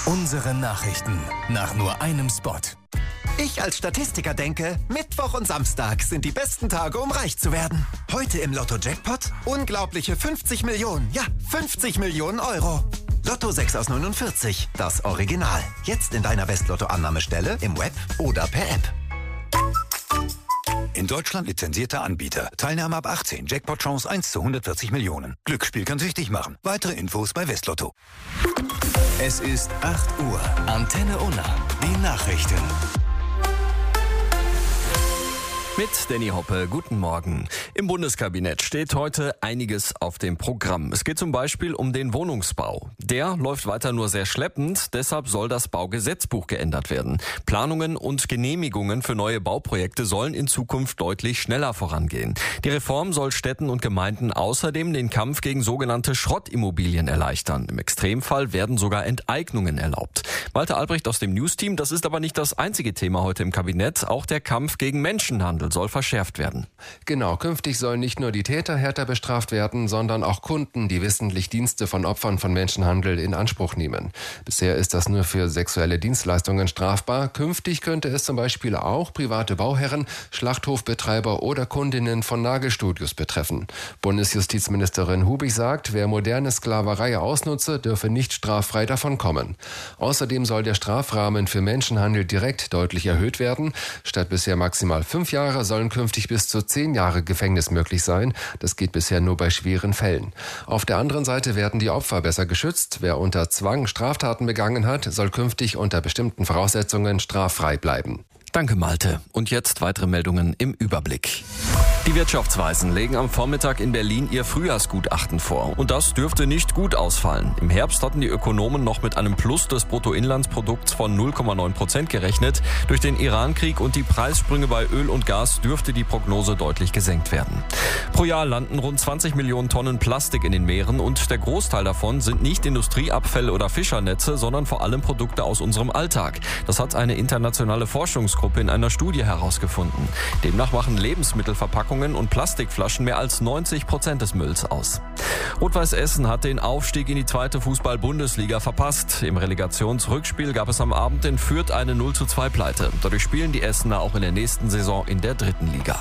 Unsere Nachrichten nach nur einem Spot. Ich als Statistiker denke, Mittwoch und Samstag sind die besten Tage, um reich zu werden. Heute im Lotto-Jackpot unglaubliche 50 Millionen, ja 50 Millionen Euro. Lotto 6 aus 49, das Original. Jetzt in deiner Westlotto-Annahmestelle, im Web oder per App. In Deutschland lizenzierter Anbieter. Teilnahme ab 18. Jackpot-Chance 1 zu 140 Millionen. Glücksspiel kann süchtig machen. Weitere Infos bei Westlotto. Es ist 8 Uhr. Antenne Unna. Die Nachrichten. Mit Danny Hoppe, guten Morgen. Im Bundeskabinett steht heute einiges auf dem Programm. Es geht zum Beispiel um den Wohnungsbau. Der läuft weiter nur sehr schleppend, deshalb soll das Baugesetzbuch geändert werden. Planungen und Genehmigungen für neue Bauprojekte sollen in Zukunft deutlich schneller vorangehen. Die Reform soll Städten und Gemeinden außerdem den Kampf gegen sogenannte Schrottimmobilien erleichtern. Im Extremfall werden sogar Enteignungen erlaubt. Malte Albrecht aus dem News-Team, das ist aber nicht das einzige Thema heute im Kabinett. Auch der Kampf gegen Menschenhandel soll verschärft werden. Genau, künftig sollen nicht nur die Täter härter bestraft werden, sondern auch Kunden, die wissentlich Dienste von Opfern von Menschenhandel in Anspruch nehmen. Bisher ist das nur für sexuelle Dienstleistungen strafbar. Künftig könnte es zum Beispiel auch private Bauherren, Schlachthofbetreiber oder Kundinnen von Nagelstudios betreffen. Bundesjustizministerin Hubig sagt, wer moderne Sklaverei ausnutze, dürfe nicht straffrei davonkommen. Außerdem soll der Strafrahmen für Menschenhandel direkt deutlich erhöht werden. Statt bisher maximal 5 Jahre sollen künftig bis zu 10 Jahre Gefängnis möglich sein. Das geht bisher nur bei schweren Fällen. Auf der anderen Seite werden die Opfer besser geschützt. Wer unter Zwang Straftaten begangen hat, soll künftig unter bestimmten Voraussetzungen straffrei bleiben. Danke, Malte. Und jetzt weitere Meldungen im Überblick. Die Wirtschaftsweisen legen am Vormittag in Berlin ihr Frühjahrsgutachten vor. Und das dürfte nicht gut ausfallen. Im Herbst hatten die Ökonomen noch mit einem Plus des Bruttoinlandsprodukts von 0,9% gerechnet. Durch den Irankrieg und die Preissprünge bei Öl und Gas dürfte die Prognose deutlich gesenkt werden. Pro Jahr landen rund 20 Millionen Tonnen Plastik in den Meeren und der Großteil davon sind nicht Industrieabfälle oder Fischernetze, sondern vor allem Produkte aus unserem Alltag. Das hat eine internationale Forschungsgruppe in einer Studie herausgefunden. Demnach machen Lebensmittelverpackungen und Plastikflaschen mehr als 90% des Mülls aus. Rot-Weiß Essen hat den Aufstieg in die 2. Fußball-Bundesliga verpasst. Im Relegationsrückspiel gab es am Abend in Fürth eine 0:2-Pleite. Dadurch spielen die Essener auch in der nächsten Saison in der 3. Liga.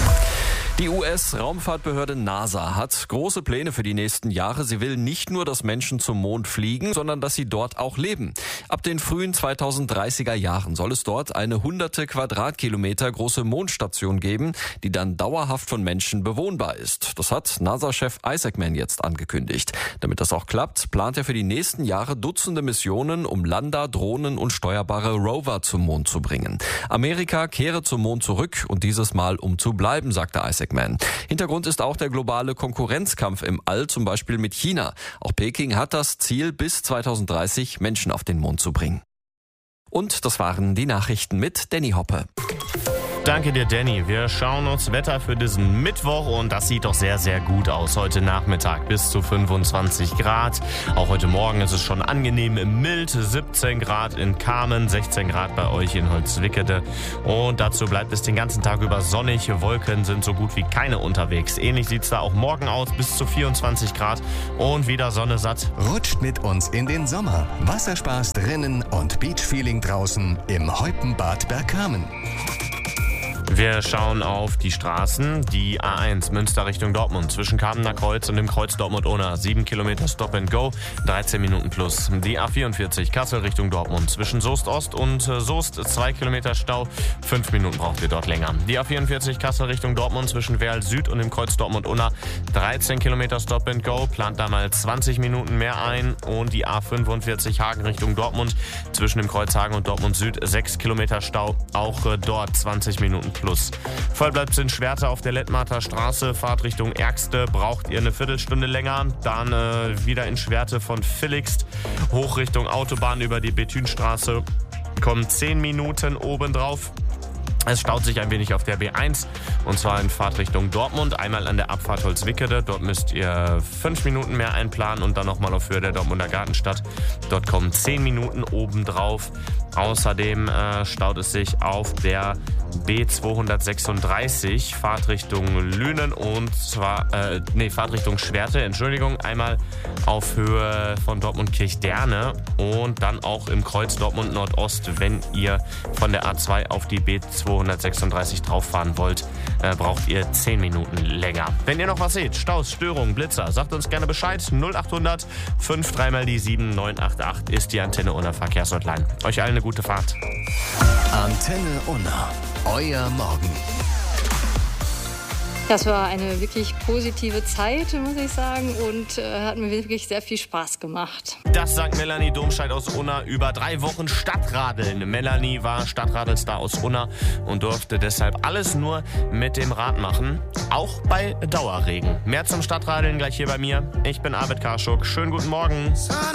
Die US-Raumfahrtbehörde NASA hat große Pläne für die nächsten Jahre. Sie will nicht nur, dass Menschen zum Mond fliegen, sondern dass sie dort auch leben. Ab den frühen 2030er Jahren soll es dort eine hunderte Quadratkilometer große Mondstation geben, die dann dauerhaft von Menschen bewohnbar ist. Das hat NASA-Chef Isaacman jetzt angekündigt. Damit das auch klappt, plant er für die nächsten Jahre Dutzende Missionen, um Lander, Drohnen und steuerbare Rover zum Mond zu bringen. Amerika kehre zum Mond zurück und dieses Mal um zu bleiben, sagte Isaacman. Hintergrund ist auch der globale Konkurrenzkampf im All, zum Beispiel mit China. Auch Peking hat das Ziel, bis 2030 Menschen auf den Mond zu bringen. Und das waren die Nachrichten mit Danny Hoppe. Danke dir, Danny. Wir schauen uns Wetter für diesen Mittwoch und das sieht doch sehr, sehr gut aus. Heute Nachmittag bis zu 25 Grad. Auch heute Morgen ist es schon angenehm mild. 17 Grad in Kamen, 16 Grad bei euch in Holzwickede. Und dazu bleibt es den ganzen Tag über sonnig. Wolken sind so gut wie keine unterwegs. Ähnlich sieht es da auch morgen aus, bis zu 24 Grad und wieder Sonne satt. Rutscht mit uns in den Sommer. Wasserspaß drinnen und Beachfeeling draußen im Heupenbad Bergkamen. Wir schauen auf die Straßen. Die A1 Münster Richtung Dortmund zwischen Kamener Kreuz und dem Kreuz Dortmund-Unna. 7 Kilometer Stop and Go, 13 Minuten plus. Die A44 Kassel Richtung Dortmund zwischen Soest Ost und Soest 2 Kilometer Stau. 5 Minuten braucht ihr dort länger. Die A44 Kassel Richtung Dortmund zwischen Werl Süd und dem Kreuz Dortmund-Unna. 13 Kilometer Stop and Go, plant da mal 20 Minuten mehr ein. Und die A45 Hagen Richtung Dortmund zwischen dem Kreuz Hagen und Dortmund Süd. 6 Kilometer Stau, auch dort 20 Minuten plus. Voll bleibt es in Schwerte auf der Lettmarter Straße. Fahrt Richtung Ergste, braucht ihr eine Viertelstunde länger. Dann wieder in Schwerte von Villigst hoch Richtung Autobahn über die Bethünstraße. Kommen 10 Minuten obendrauf. Es staut sich ein wenig auf der B1 und zwar in Fahrtrichtung Dortmund. Einmal an der Abfahrt Holzwickede. Dort müsst ihr 5 Minuten mehr einplanen und dann nochmal auf Höhe der Dortmunder Gartenstadt. Dort kommen 10 Minuten obendrauf. Außerdem staut es sich auf der B236 Fahrtrichtung Lünen und zwar, Fahrtrichtung Schwerte, einmal auf Höhe von Dortmund-Kirchderne und dann auch im Kreuz Dortmund Nordost, wenn ihr von der A2 auf die B236 drauffahren wollt, braucht ihr 10 Minuten länger. Wenn ihr noch was seht, Staus, Störungen, Blitzer, sagt uns gerne Bescheid. 0800 53 mal die 7988 ist die Antenne Unna Verkehrshotline. Euch allen eine gute Fahrt. Antenne Unna, euer Morgen. Das war eine wirklich positive Zeit, muss ich sagen, und hat mir wirklich sehr viel Spaß gemacht. Das sagt Melanie Domscheit aus Unna über 3 Wochen Stadtradeln. Melanie war Stadtradelstar aus Unna und durfte deshalb alles nur mit dem Rad machen, auch bei Dauerregen. Mehr zum Stadtradeln gleich hier bei mir. Ich bin Arvid Karschuk. Schönen guten Morgen.